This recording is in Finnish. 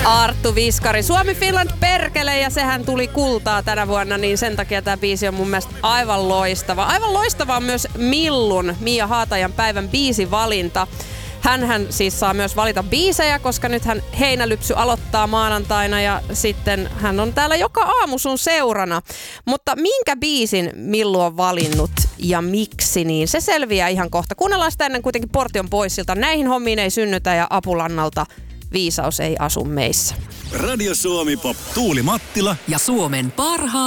Arttu Viskari. Suomi Finland perkele, ja sehän tuli kultaa tänä vuonna, niin sen takia tämä biisi on mun mielestä aivan loistava. Aivan loistava on myös Millun, Mia Haatajan päivän biisivalinta. Hänhän siis saa myös valita biisejä, koska nythän Heinälypsy aloittaa maanantaina ja sitten hän on täällä joka aamu sun seurana. Mutta minkä biisin Millu on valinnut ja miksi, niin se selviää ihan kohta. Kuunnellaan sitä ennen kuitenkin Portion Boysilta. Näihin hommiin ei synnytä ja Apulannalta viisaus ei asu meissä. Radio Suomi Pop, Tuuli Mattila ja Suomen parhaat